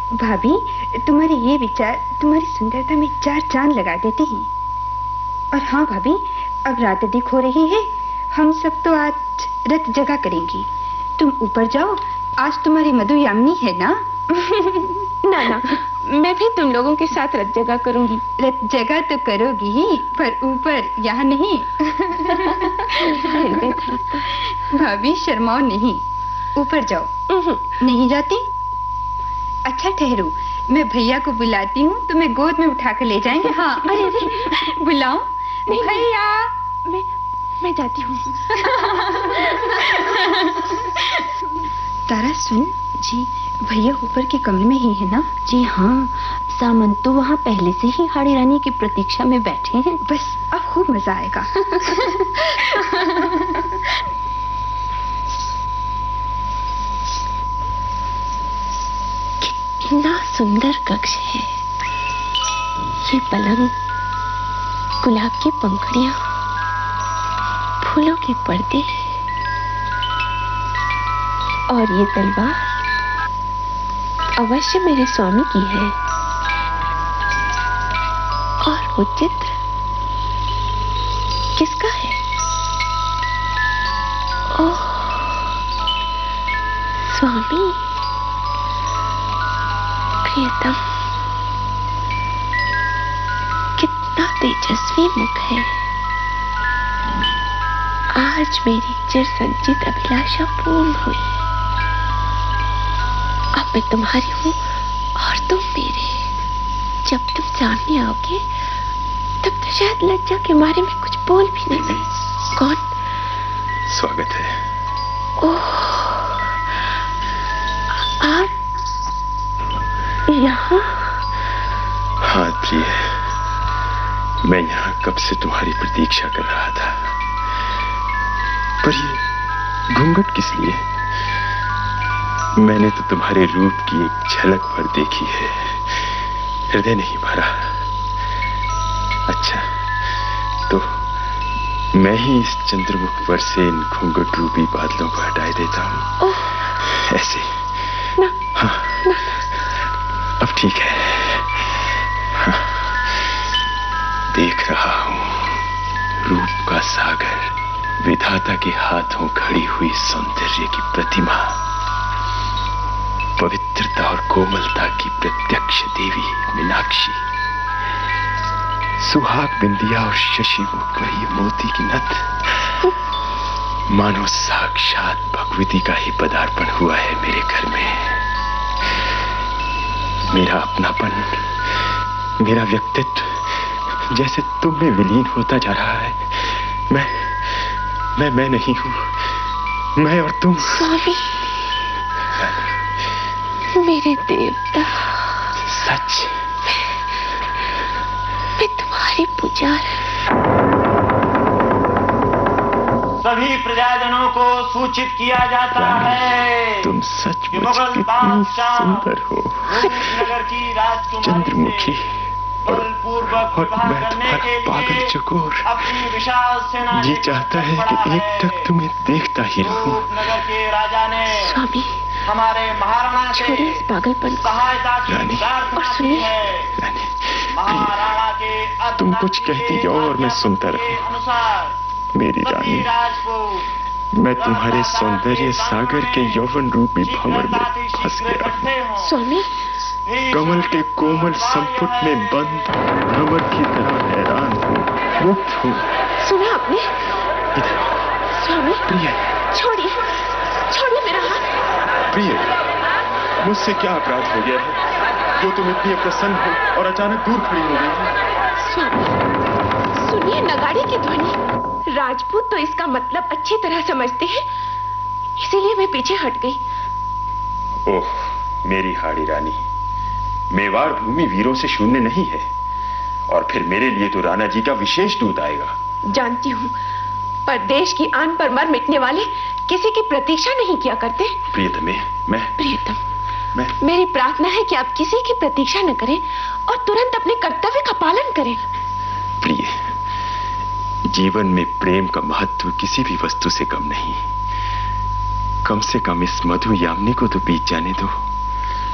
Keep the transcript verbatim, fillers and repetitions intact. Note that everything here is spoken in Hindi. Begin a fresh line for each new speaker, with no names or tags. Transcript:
भाभी, तुम्हारे ये विचार तुम्हारी सुंदरता में चार चांद लगा देते हैं। और हाँ भाभी, अब रात अधिक हो रही है, हम सब तो आज रत जगा करेंगी। तुम ऊपर जाओ, आज तुम्हारी मधुयामिनी है ना?
ना ना, मैं भी तुम लोगों के साथ रत जगा करूंगी।
रत जगा तो करोगी ही, पर ऊपर, यहाँ नहीं। भाभी शर्माओ नहीं, ऊपर जाओ। नहीं जाती? अच्छा ठहरो, मैं भैया को बुलाती हूँ, तुम्हें गोद में उठा कर ले जाएंगे। हाँ, अरे अरे बुलाओ भैया।
मैं मैं जाती हूँ।
तारा सुन जी, भैया ऊपर के कमरे में ही है ना?
जी हाँ, सामंत तो वहाँ पहले से ही हाड़ी रानी की प्रतीक्षा में बैठे हैं।
बस अब खूब मजा आएगा।
कितना सुंदर कक्ष है ये। पलंग, गुलाब की पंखुड़ियां, फूलों के पर्दे, और ये तलवार अवश्य मेरे स्वामी की है। और वो चित्र किसका है? ओह, स्वामी, प्रियतम, कितना तेजस्वी मुख है। आज मेरी चिर संचित अभिलाषा पूर्ण हुई। अब मैं तुम्हारी हूँ और तुम मेरे। जब तुम सामने आओगे तब तो शायद लज्जा के मारे में कुछ बोल भी नहीं सकती। कौन?
स्वागत है।
ओह, आप यहाँ?
हाँ प्रिय, मैं यहाँ कब से तुम्हारी प्रतीक्षा कर रहा था। पर ये घूंघट किस लिए? मैंने तो तुम्हारे रूप की एक झलक भर देखी है, हृदय नहीं भरा। अच्छा, तो मैं ही इस चंद्रमुख पर से इन घूंघट रूपी बादलों को हटाए देता हूँ। ऐसे
ना,
हाँ
ना।
अब ठीक है। हाँ, देख रहा हूँ रूप का सागर, विधाता के हाथों खड़ी हुई सौंदर्य की प्रतिमा, पवित्रता और कोमलता की प्रत्यक्ष देवी मीनाक्षी, सुहाग बिंदिया और शशि मुख पर ये मोती की नथ, मानो साक्षात भगवती का ही पदार्पण हुआ है मेरे घर में। मेरा अपनापन, मेरा व्यक्तित्व जैसे तुम में विलीन होता जा रहा है। मैं मैं मैं नहीं हूं, मैं और तुम।
स्वामी, मेरे देवता,
सच,
मैं तुम्हारी पुजारी।
सभी प्रजाजनों को सूचित किया जाता है
तुम सच मुझ कितनी सुंदर हो,
नगर की राजकुमारी
चंद्रमुखी, और, और मैं तुम्हारा पागल चकोर
अपनी विशाल सेना
जी चाहता है कि एक टक तुम्हें देखता ही रहूं।
नगर के राजा ने
स्वामी,
हमारे महाराणा
छोड़िए इस पागलपन को।
सहायता की
रानी,
प्रार्थना की है।
रानी,
महाराणा के
तुम कुछ कहती जाओ और मैं सुनता रहूं।
अनुसार
मेरी रानी, मैं तुम्हारे सौंदर्य सागर के यौवन रूपी भंवर में फंस गया हूँ।
स्वामी,
कमल के कोमल संपुट में बंद भंवर की तरह हैरान हूँ, मुक्त हूँ।
सुना आपने? स्वामी,
प्रिय,
छोड़िए, छोड़िए मेरा हाथ।
प्रिय, मुझसे क्या अपराध हो गया है जो तुम इतनी अप्रसन्न हो और अचानक दूर खड़ी हो गई हो?
स्वामी, सुनिए नगाड़े की ध्वनि। राजपूत तो इसका मतलब अच्छी तरह समझते हैं, इसीलिए मैं पीछे हट गई।
ओह मेरी हाड़ी रानी, मेवाड़ भूमि वीरों से शून्य नहीं है, और फिर मेरे लिए तो राणा जी का विशेष दूत आएगा।
जानती हूँ, पर देश की आन पर मर मिटने वाले किसी की प्रतीक्षा नहीं किया करते।
प्रियतम, मैं
प्रियतम,
मैं
मेरी प्रार्थना है कि आप किसी की प्रतीक्षा न करें और तुरंत अपने कर्तव्य का पालन करें।
प्रिय, जीवन में प्रेम का महत्व किसी भी वस्तु से कम नहीं। कम से कम इस मधु यामिनी को तो बीत जाने दो।